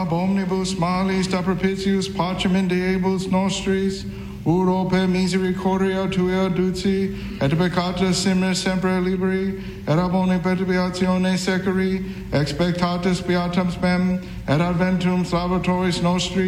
ab omnibus malis da propitius pacem in diebus nostris, uro per misericordia tua duci, et peccata simmer sempre liberi, et ab omni perturbiatione securi, expectatus beatum spem, et adventum salvatoris nostri,